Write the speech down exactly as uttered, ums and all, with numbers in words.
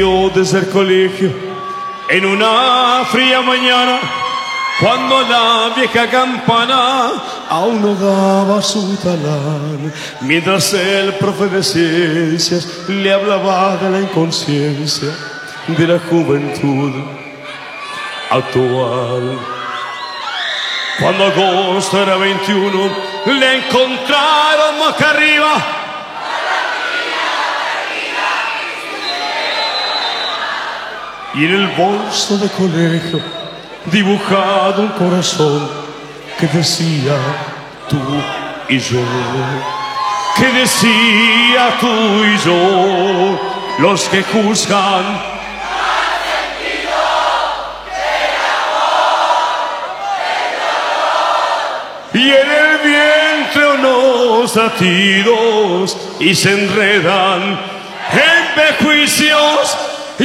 Desde el colegio, en una fría mañana, cuando la vieja campana aún no daba su talán, mientras el profe de ciencias le hablaba de la inconsciencia de la juventud actual. Cuando agosto era veintiuno, le encontraron boca arriba. Y en el bolso de colegio dibujado un corazón que decía tú y yo, que decía tú y yo, los que juzgan al sentido del amor, del dolor. Y en el vientre unos latidos y se enredan en prejuicios